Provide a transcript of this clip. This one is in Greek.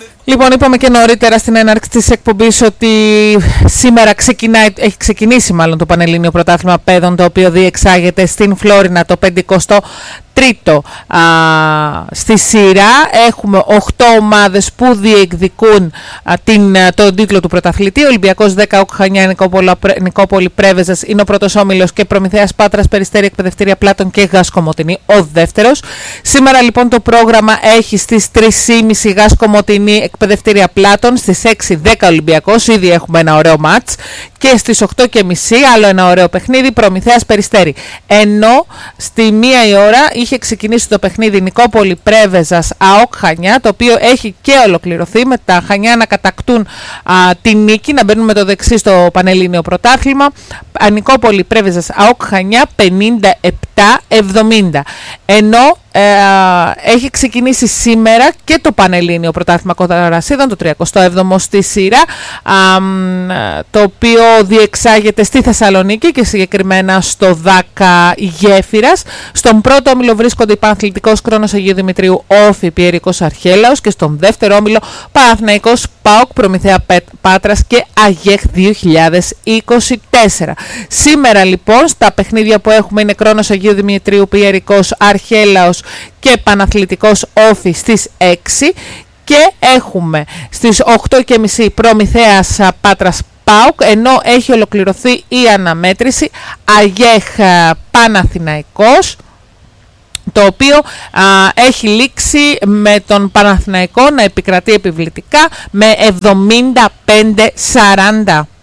Λοιπόν, είπαμε και νωρίτερα στην έναρξη της εκπομπής ότι σήμερα έχει ξεκινήσει μάλλον το Πανελλήνιο Πρωτάθλημα Παιδών, το οποίο διεξάγεται στην Φλόρινα το 53ο στη σειρά. Έχουμε 8 ομάδες που διεκδικούν τον τίτλο του πρωταθλητή. Ολυμπιακός 10, ΟΚ Χανιά, Νικόπολη Πρέβεζας είναι ο πρώτος όμιλος και Προμηθέας Πάτρας, Περιστέρη, Εκπαιδευτήρια Πλάτων και Γάσκο Μοτινή ο δεύτερος. Σήμερα λοιπόν το πρόγραμμα έχει στις 3.30 Γάσκο Μοτινή, Εκπαιδευτήρια Πλάτων, στις 6:10 Ολυμπιακός, ήδη έχουμε ένα ωραίο μάτς, και στις 8:30 άλλο ένα ωραίο παιχνίδι, Προμηθέας Περιστέρη. Ενώ στη 1 η ώρα είχε ξεκινήσει το παιχνίδι Νικόπολη Πρέβεζας ΑΟΚ Χανιά, το οποίο έχει και ολοκληρωθεί, με τα Χανιά να κατακτούν τη νίκη, να μπαίνουν με το δεξί στο Πανελλήνιο Πρωτάθλημα. Νικόπολη Πρέβεζας ΑΟΚ Χανιά 57-70. Ενώ έχει ξεκινήσει σήμερα και το Πανελλήνιο Πρωτάθλημα Κοδαρασίδων, το 37ο στη σειρά, το οποίο διεξάγεται στη Θεσσαλονίκη και συγκεκριμένα στο ΔΑΚΑ Γέφυρας. Στον πρώτο όμιλο βρίσκονται η Παναθλητικός Κρόνος Αγίου Δημητρίου, Όφη Πιερικός Αρχέλαος, και στον δεύτερο όμιλο Παναθηναϊκός ΠΑΟΚ Προμηθέα Πάτρας και ΑΓΕΧ 2024. Σήμερα λοιπόν στα παιχνίδια που έχουμε είναι Κρόνος Αγίου Δημητρίου, Πιερικός Αρχέλαος και Παναθλητικός Όφη στις 6, και έχουμε στις 8:30 Προμηθέας Πάτρας ΠΑΟΚ, ενώ έχει ολοκληρωθεί η αναμέτρηση ΑΓΕΧ Παναθηναϊκός, το οποίο έχει λήξει με τον Παναθηναϊκό να επικρατεί επιβλητικά με 75-40.